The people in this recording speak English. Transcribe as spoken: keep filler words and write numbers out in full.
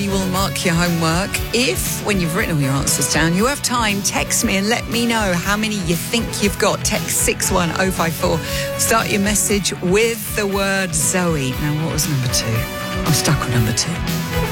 You will mark your homework. If, when you've written all your answers down, you have time, text me and let me know how many you think you've got. Text six one oh five four. Start your message with the word Zoe. Now, what was number two? I'm stuck with number two.